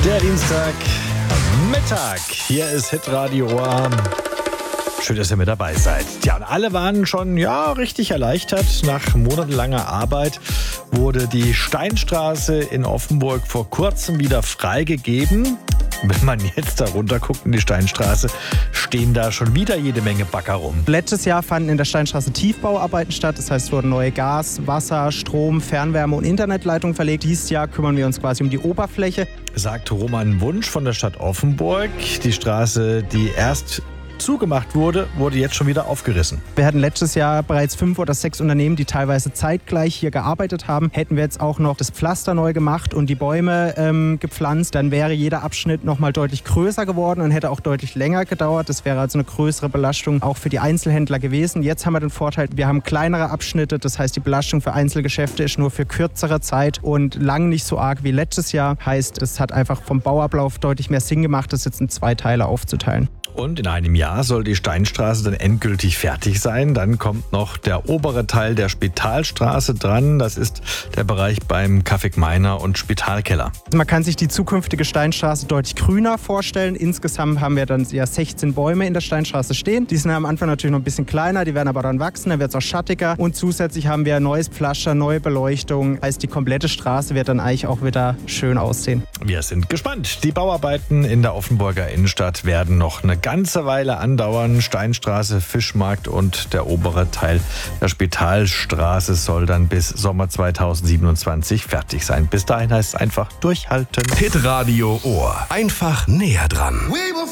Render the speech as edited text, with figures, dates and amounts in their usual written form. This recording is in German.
Der Dienstagmittag. Hier ist Hitradio Ohr. Schön, dass ihr mit dabei seid. Ja, und alle waren schon richtig erleichtert. Nach monatelanger Arbeit wurde die Steinstraße in Offenburg vor kurzem wieder freigegeben. Wenn man jetzt da runter guckt in die Steinstraße, stehen da schon wieder jede Menge Bagger rum. Letztes Jahr fanden in der Steinstraße Tiefbauarbeiten statt. Das heißt, es wurden neue Gas-, Wasser-, Strom-, Fernwärme- und Internetleitungen verlegt. Dieses Jahr kümmern wir uns quasi um die Oberfläche. Sagt Roman Wunsch von der Stadt Offenburg. Die Straße, die erst zugemacht wurde, wurde jetzt schon wieder aufgerissen. Wir hatten letztes Jahr bereits 5 oder 6 Unternehmen, die teilweise zeitgleich hier gearbeitet haben. Hätten wir jetzt auch noch das Pflaster neu gemacht und die Bäume gepflanzt, dann wäre jeder Abschnitt nochmal deutlich größer geworden und hätte auch deutlich länger gedauert. Das wäre also eine größere Belastung auch für die Einzelhändler gewesen. Jetzt haben wir den Vorteil, wir haben kleinere Abschnitte. Das heißt, die Belastung für Einzelgeschäfte ist nur für kürzere Zeit und lang nicht so arg wie letztes Jahr. Heißt, es hat einfach vom Bauablauf deutlich mehr Sinn gemacht, das jetzt in 2 Teile aufzuteilen. Und in einem Jahr soll die Steinstraße dann endgültig fertig sein. Dann kommt noch der obere Teil der Spitalstraße dran. Das ist der Bereich beim Café Gmeiner und Spitalkeller. Man kann sich die zukünftige Steinstraße deutlich grüner vorstellen. Insgesamt haben wir dann 16 Bäume in der Steinstraße stehen. Die sind am Anfang natürlich noch ein bisschen kleiner, die werden aber dann wachsen, dann wird es auch schattiger. Und zusätzlich haben wir neues Pflaster, neue Beleuchtung. Heißt, die komplette Straße wird dann eigentlich auch wieder schön aussehen. Wir sind gespannt. Die Bauarbeiten in der Offenburger Innenstadt werden noch eine ganze Weile andauern. Steinstraße, Fischmarkt und der obere Teil der Spitalstraße soll dann bis Sommer 2027 fertig sein. Bis dahin heißt es einfach durchhalten. Hitradio Ohr. Einfach näher dran.